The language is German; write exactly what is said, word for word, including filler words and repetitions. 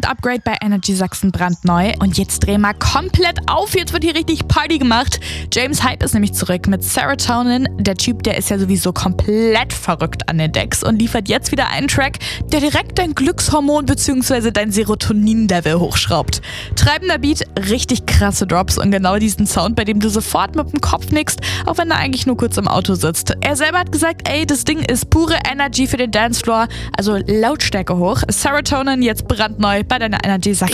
Upgrade bei Energy Sachsen brandneu. Und jetzt drehen wir komplett auf. Jetzt wird hier richtig Party gemacht. James Hype ist nämlich zurück mit Serotonin. Der Typ, der ist ja sowieso komplett verrückt an den Decks und liefert jetzt wieder einen Track, der direkt dein Glückshormon bzw. dein Serotonin-Level hochschraubt. Treibender Beat, richtig krasse Drops und genau diesen Sound, bei dem du sofort mit dem Kopf nickst, auch wenn du eigentlich nur kurz im Auto sitzt. Er selber hat gesagt, ey, das Ding ist pure Energy für den Dancefloor, also Lautstärke hoch. Serotonin jetzt brandneu bei deiner Energy Sachsen.